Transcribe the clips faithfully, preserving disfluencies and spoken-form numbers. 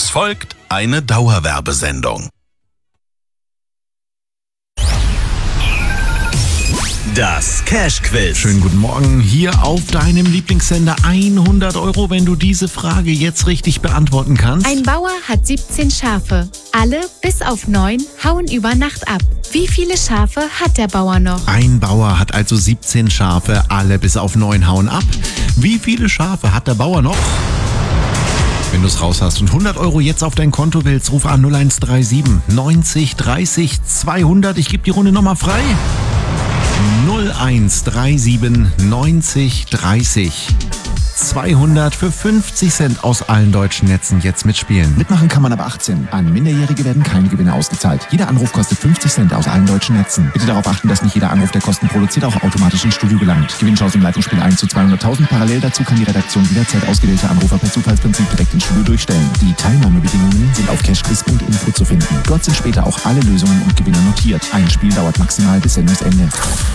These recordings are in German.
Es folgt eine Dauerwerbesendung. Das Cash-Quiz. Schönen guten Morgen hier auf deinem Lieblingssender. hundert Euro, wenn du diese Frage jetzt richtig beantworten kannst. Ein Bauer hat siebzehn Schafe. Alle, bis auf neun, hauen über Nacht ab. Wie viele Schafe hat der Bauer noch? Ein Bauer hat also siebzehn Schafe. Alle bis auf neun hauen ab. Wie viele Schafe hat der Bauer noch? Wenn du es raus hast und hundert Euro jetzt auf dein Konto willst, ruf an null eins drei sieben neunzig dreißig zweihundert. Ich gebe die Runde nochmal frei. null eins drei sieben neunzig dreißig zweihundert für fünfzig Cent aus allen deutschen Netzen jetzt mitspielen. Mitmachen kann man ab achtzehn. An Minderjährige werden keine Gewinne ausgezahlt. Jeder Anruf kostet fünfzig Cent aus allen deutschen Netzen. Bitte darauf achten, dass nicht jeder Anruf, der Kosten produziert, auch automatisch ins Studio gelangt. Gewinnchance im Leitungsspiel eins zu zweihunderttausend. Parallel dazu kann die Redaktion jederzeit ausgewählte Anrufer per Zufallsprinzip direkt ins Studio durchstellen. Die Teilnahmebedingungen sind auf cashquiz punkt info zu finden. Dort sind später auch alle Lösungen und Gewinner notiert. Ein Spiel dauert maximal bis Sendungsende.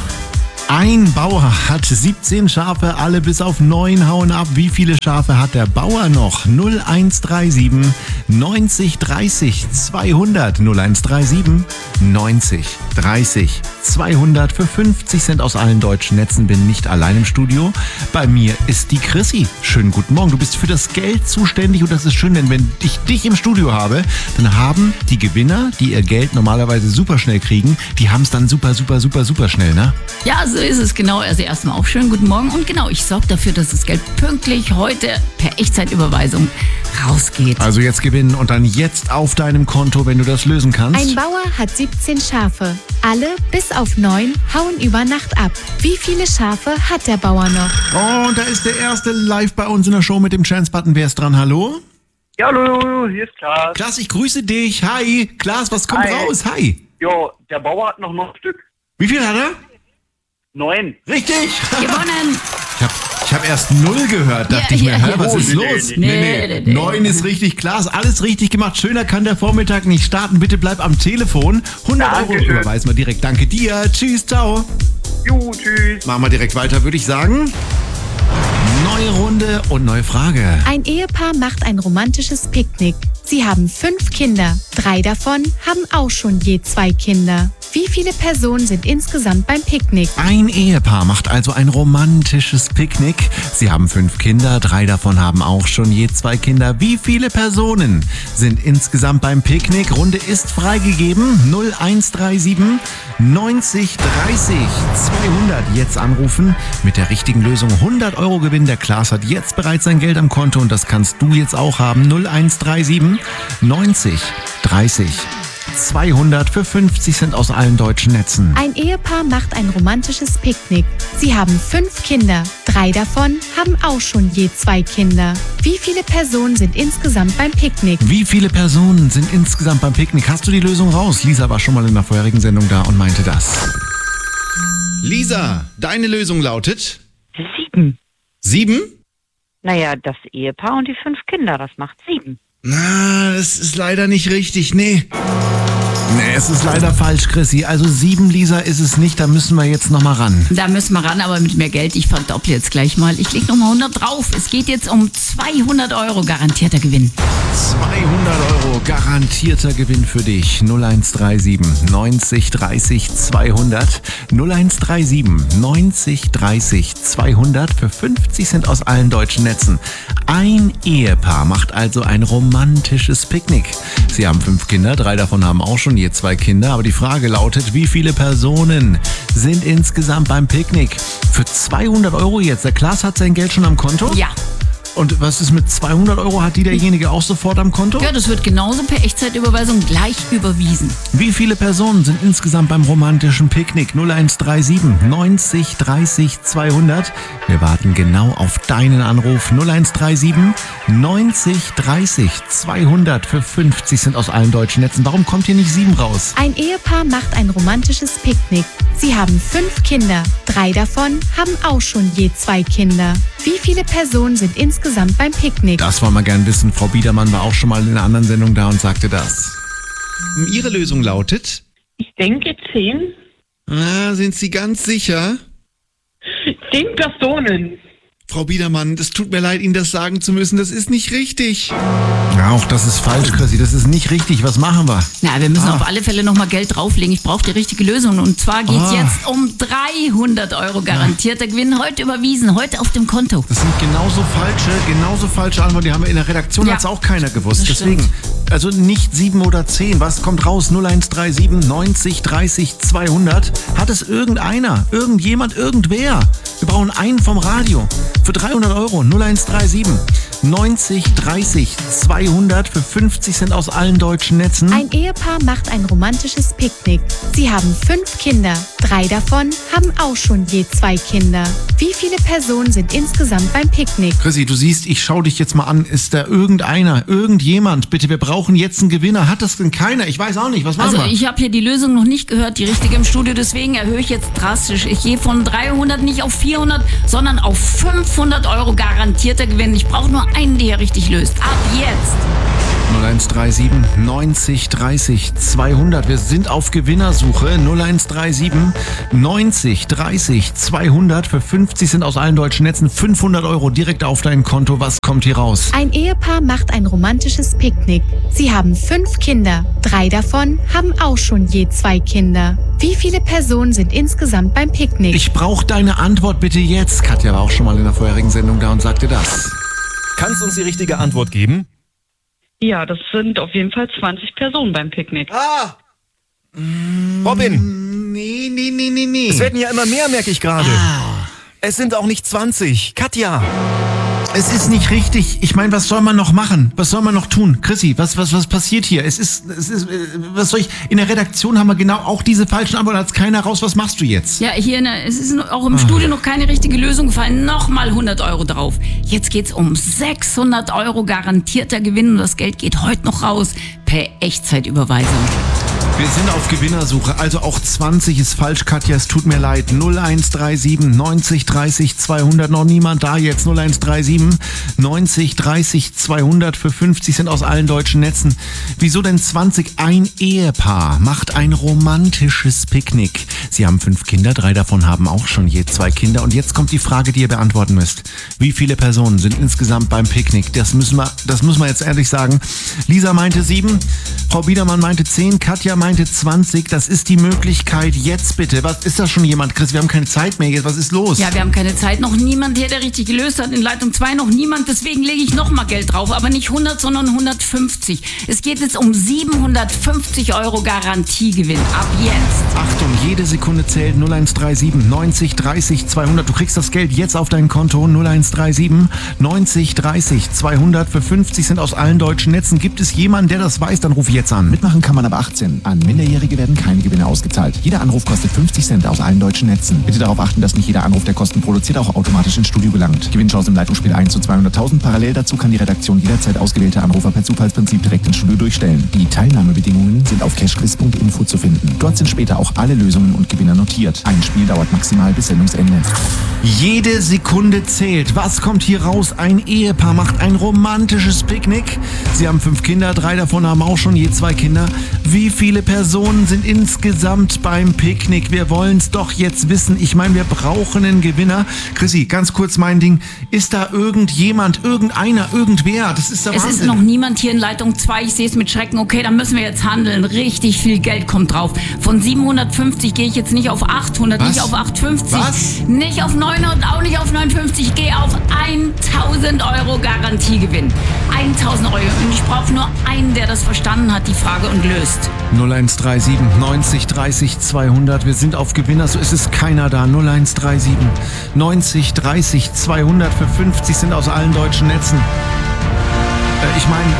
Ein Bauer hat siebzehn Schafe, alle bis auf neun hauen ab. Wie viele Schafe hat der Bauer noch? null eins drei sieben neunzig dreißig zweihundert. null eins drei sieben neunzig dreißig zweihundert für fünfzig Cent aus allen deutschen Netzen. Bin nicht allein im Studio. Bei mir ist die Chrissy. Schönen guten Morgen. Du bist für das Geld zuständig und das ist schön, denn wenn ich dich im Studio habe, dann haben die Gewinner, die ihr Geld normalerweise super schnell kriegen, die haben es dann super, super, super, super schnell, ne? Ja, so ist es genau. Also erstmal auch schönen guten Morgen. Und genau, ich sorge dafür, dass das Geld pünktlich heute per Echtzeitüberweisung rausgeht. Also jetzt gewinnen und dann jetzt auf deinem Konto, wenn du das lösen kannst. Ein Bauer hat siebzehn Schafe. Alle, bis auf neun, hauen über Nacht ab. Wie viele Schafe hat der Bauer noch? Und da ist der erste live bei uns in der Show mit dem Chance-Button. Wer ist dran? Hallo? Ja, hallo, hier ist Klaas. Klaas, ich grüße dich. Hi. Klaas, was kommt Hi. raus? Hi. Jo, der Bauer hat noch neun Stück. Wie viel hat er? Neun. Richtig. Gewonnen! Ich habe ich hab erst null gehört, dachte Ja, ich mir, ja, hä, ja. was Oh, ist nee, los? nee, nee. Nee, nee. Neun ist richtig, Klaas, alles richtig gemacht. Schöner kann der Vormittag nicht starten. Bitte bleib am Telefon. hundert Euro Dankeschön. überweisen wir direkt. Danke dir. Tschüss, ciao. Jo, tschüss. Machen wir direkt weiter, würde ich sagen. Neue Runde und neue Frage. Ein Ehepaar macht ein romantisches Picknick. Sie haben fünf Kinder. Drei davon haben auch schon je zwei Kinder. Wie viele Personen sind insgesamt beim Picknick? Ein Ehepaar macht also ein romantisches Picknick. Sie haben fünf Kinder, drei davon haben auch schon je zwei Kinder. Wie viele Personen sind insgesamt beim Picknick? Runde ist freigegeben. null eins drei sieben neunzig dreißig zweihundert. Jetzt anrufen. Mit der richtigen Lösung hundert Euro Gewinn. Der Klaas hat jetzt bereits sein Geld am Konto und das kannst du jetzt auch haben. null eins drei sieben neunzig dreißig zweihundert für fünfzig Cent aus allen deutschen Netzen. Ein Ehepaar macht ein romantisches Picknick. Sie haben fünf Kinder. Drei davon haben auch schon je zwei Kinder. Wie viele Personen sind insgesamt beim Picknick? Wie viele Personen sind insgesamt beim Picknick? Hast du die Lösung raus? Lisa war schon mal in der vorherigen Sendung da und meinte das. Lisa, deine Lösung lautet? Sieben. Sieben? Naja, das Ehepaar und die fünf Kinder, das macht sieben. Na, das ist leider nicht richtig, nee. Nee, es ist leider falsch, Chrissy. Also sieben, Lisa, ist es nicht. Da müssen wir jetzt nochmal ran. Da müssen wir ran, aber mit mehr Geld. Ich verdopple jetzt gleich mal. Ich leg nochmal hundert drauf. Es geht jetzt um zweihundert Euro garantierter Gewinn. zweihundert Euro garantierter Gewinn für dich. null eins drei sieben neunzig dreißig zweihundert. null eins drei sieben neunzig dreißig zweihundert für fünfzig Cent aus allen deutschen Netzen. Ein Ehepaar macht also ein romantisches Picknick. Sie haben fünf Kinder, drei davon haben auch schon je zwei Kinder. Aber die Frage lautet, wie viele Personen sind insgesamt beim Picknick? Für zweihundert Euro jetzt. Der Klaas hat sein Geld schon am Konto? Ja. Und was ist mit zweihundert Euro? Hat die derjenige auch sofort am Konto? Ja, das wird genauso per Echtzeitüberweisung gleich überwiesen. Wie viele Personen sind insgesamt beim romantischen Picknick? null eins drei sieben neunzig dreißig zweihundert. Wir warten genau auf deinen Anruf. null eins drei sieben neunzig dreißig zweihundert für fünfzig Cent aus allen deutschen Netzen. Warum kommt hier nicht sieben raus? Ein Ehepaar macht ein romantisches Picknick. Sie haben fünf Kinder. Drei davon haben auch schon je zwei Kinder. Wie viele Personen sind insgesamt beim Picknick? Das wollen wir gern wissen. Frau Biedermann war auch schon mal in einer anderen Sendung da und sagte das. Ihre Lösung lautet? Ich denke zehn. Ah, sind Sie ganz sicher? Zehn Personen. Frau Biedermann, das tut mir leid, Ihnen das sagen zu müssen. Das ist nicht richtig. Ja, auch das ist falsch, Chrissy. Das ist nicht richtig. Was machen wir? Na, wir müssen Ah. auf alle Fälle nochmal Geld drauflegen. Ich brauche die richtige Lösung. Und zwar geht es Ah. jetzt um dreihundert Euro garantierter Gewinn. Heute überwiesen, heute auf dem Konto. Das sind genauso falsche, genauso falsche Antworten. Die haben wir in der Redaktion, Ja. hat's auch keiner gewusst. Das Deswegen, also nicht sieben oder zehn. Was kommt raus? null eins drei sieben neunzig dreißig zweihundert. Hat es irgendeiner, irgendjemand, irgendwer? Wir brauchen einen vom Radio. Für dreihundert Euro. null eins drei sieben neunzig dreißig zweihundert für fünfzig Cent aus allen deutschen Netzen. Ein Ehepaar macht ein romantisches Picknick. Sie haben fünf Kinder. Drei davon haben auch schon je zwei Kinder. Wie viele Personen sind insgesamt beim Picknick? Chrissy, du siehst, ich schau dich jetzt mal an. Ist da irgendeiner, irgendjemand? Bitte, wir brauchen jetzt einen Gewinner. Hat das denn keiner? Ich weiß auch nicht. Was machen Also wir? ich habe hier die Lösung noch nicht gehört, die richtige im Studio. Deswegen erhöhe ich jetzt drastisch. Ich gehe von dreihundert nicht auf vierhundert, sondern auf fünfhundert Euro garantierter Gewinn. Ich brauche nur einen, der richtig löst. Ab jetzt. null eins drei sieben neunzig dreißig zweihundert. Wir sind auf Gewinnersuche. null eins drei sieben neunzig dreißig zweihundert für fünfzig Cent aus allen deutschen Netzen. fünfhundert Euro direkt auf dein Konto. Was kommt hier raus? Ein Ehepaar macht ein romantisches Picknick. Sie haben fünf Kinder. Drei davon haben auch schon je zwei Kinder. Wie viele Personen sind insgesamt beim Picknick? Ich brauche deine Antwort bitte jetzt. Katja war auch schon mal in der vorherigen Sendung da und sagte das. Kannst du uns die richtige Antwort geben? Ja, das sind auf jeden Fall zwanzig Personen beim Picknick. Ah! Robin, Nee, nee, nee, nee, nee. es werden ja immer mehr, merke ich gerade. Es sind auch nicht zwanzig. Katja, Es ist nicht richtig. Ich meine, was soll man noch machen? Was soll man noch tun? Chrissy, was, was, was passiert hier? Es ist, es ist, äh, was soll ich, in der Redaktion haben wir genau auch diese falschen Antworten, hat's keiner raus. Was machst du jetzt? Ja, hier in der, es ist auch im Studio noch keine richtige Lösung gefallen. Nochmal hundert Euro drauf. Jetzt geht's um sechshundert Euro garantierter Gewinn und das Geld geht heute noch raus per Echtzeitüberweisung. Wir sind auf Gewinnersuche, also auch zwanzig ist falsch, Katja, es tut mir leid. null eins drei sieben neunzig dreißig zweihundert, noch niemand da jetzt. null eins drei sieben neunzig dreißig zweihundert für fünfzig Cent aus allen deutschen Netzen. Wieso denn zwanzig? Ein Ehepaar macht ein romantisches Picknick. Sie haben fünf Kinder, drei davon haben auch schon je zwei Kinder. Und jetzt kommt die Frage, die ihr beantworten müsst. Wie viele Personen sind insgesamt beim Picknick? Das müssen wir, das müssen wir jetzt ehrlich sagen. Lisa meinte sieben, Frau Biedermann meinte zehn, Katja meinte zwanzig. Das ist die Möglichkeit jetzt bitte. Was ist das schon jemand? Chris, wir haben keine Zeit mehr jetzt. Was ist los? Ja, wir haben keine Zeit. Noch niemand hier, der richtig gelöst hat. In Leitung zwei noch niemand. Deswegen lege ich noch mal Geld drauf. Aber nicht hundert, sondern hundertfünfzig. Es geht jetzt um siebenhundertfünfzig Euro Garantiegewinn. Ab jetzt. Achtung, jede Sekunde zählt. null eins drei sieben neunzig dreißig zweihundert. Du kriegst das Geld jetzt auf dein Konto. null eins drei sieben neunzig dreißig zweihundert für fünfzig Cent aus allen deutschen Netzen. Gibt es jemanden, der das weiß? Dann ruf jetzt an. Mitmachen kann man ab achtzehn. An Minderjährige werden keine Gewinne ausgezahlt. Jeder Anruf kostet fünfzig Cent aus allen deutschen Netzen. Bitte darauf achten, dass nicht jeder Anruf, der Kosten produziert, auch automatisch ins Studio gelangt. Gewinnchance im Leitungsspiel eins zu zweihunderttausend. Parallel dazu kann die Redaktion jederzeit ausgewählte Anrufer per Zufallsprinzip direkt ins Studio durchstellen. Die Teilnahmebedingungen sind auf cashquiz punkt info zu finden. Dort sind später auch alle Lösungen und Gewinner notiert. Ein Spiel dauert maximal bis Sendungsende. Jede Sekunde zählt. Was kommt hier raus? Ein Ehepaar macht ein romantisches Picknick. Sie haben fünf Kinder, drei davon haben auch schon je zwei Kinder. Wie viele Personen sind insgesamt beim Picknick? Wir wollen es doch jetzt wissen. Ich meine, wir brauchen einen Gewinner. Chrissy, ganz kurz mein Ding. Ist da irgendjemand, irgendeiner, irgendwer? Das ist der Es Wahnsinn. ist noch niemand hier in Leitung zwei. Ich sehe es mit Schrecken. Okay, dann müssen wir jetzt handeln. Richtig viel Geld kommt drauf. Von siebenhundertfünfzig gehe ich jetzt nicht auf achthundert, Was? nicht auf achthundertfünfzig, Was? nicht auf neunhundert, auch nicht auf neunundfünfzig. Ich gehe auf tausend Euro Garantiegewinn. tausend Euro. Und ich brauche nur einen, der das verstanden hat, die Frage, und löst. null eins drei sieben neunzig dreißig zweihundert. Wir sind auf Gewinner, so ist es keiner da. null eins drei sieben neunzig dreißig zweihundert für fünfzig sind aus allen deutschen Netzen. Äh, ich meine,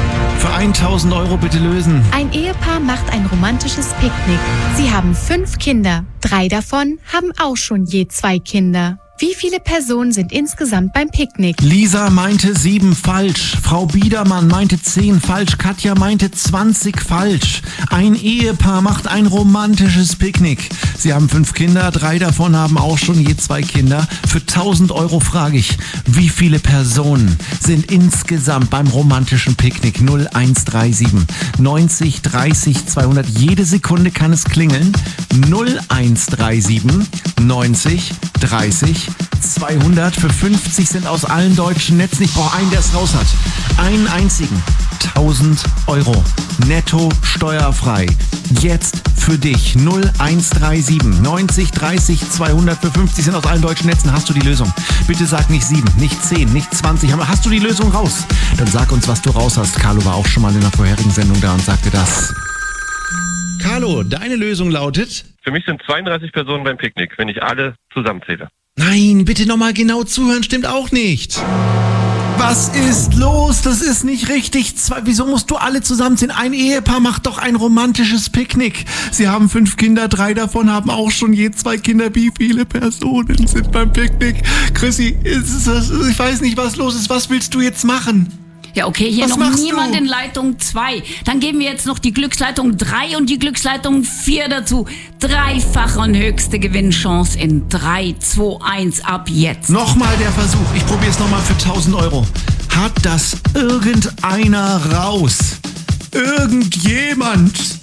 für tausend Euro bitte lösen. Ein Ehepaar macht ein romantisches Picknick. Sie haben fünf Kinder. Drei davon haben auch schon je zwei Kinder. Wie viele Personen sind insgesamt beim Picknick? Lisa meinte sieben falsch. Frau Biedermann meinte zehn falsch. Katja meinte zwanzig falsch. Ein Ehepaar macht ein romantisches Picknick. Sie haben fünf Kinder, drei davon haben auch schon je zwei Kinder. Für tausend Euro frage ich, wie viele Personen sind insgesamt beim romantischen Picknick? null eins drei sieben neunzig dreißig zweihundert. Jede Sekunde kann es klingeln. null eins drei sieben neunzig dreißig zweihundert. Für fünfzig sind aus allen deutschen Netzen. Ich brauche einen, der es raus hat. Einen einzigen. tausend Euro. Netto steuerfrei. Jetzt für dich. null eins drei sieben neunzig dreißig zweihundert. Für fünfzig sind aus allen deutschen Netzen. Hast du die Lösung? Bitte sag nicht sieben, nicht zehn, nicht zwanzig. Hast du die Lösung raus? Dann sag uns, was du raus hast. Carlo war auch schon mal in der vorherigen Sendung da und sagte das. Carlo, deine Lösung lautet? Für mich sind zweiunddreißig Personen beim Picknick, wenn ich alle zusammenzähle. Nein, bitte nochmal genau zuhören, stimmt auch nicht. Was ist los? Das ist nicht richtig. Zwei, wieso musst du alle zusammenziehen? Ein Ehepaar macht doch ein romantisches Picknick. Sie haben fünf Kinder, drei davon haben auch schon je zwei Kinder. Wie viele Personen sind beim Picknick? Chrissy, ist das, ich weiß nicht, was los ist. Was willst du jetzt machen? Ja, okay, hier Was noch machst niemand du? in Leitung zwei. Dann geben wir jetzt noch die Glücksleitung drei und die Glücksleitung vier dazu. Dreifache und höchste Gewinnchance in drei, zwei, eins ab jetzt. Nochmal der Versuch. Ich probiere es nochmal für tausend Euro. Hat das irgendeiner raus? Irgendjemand?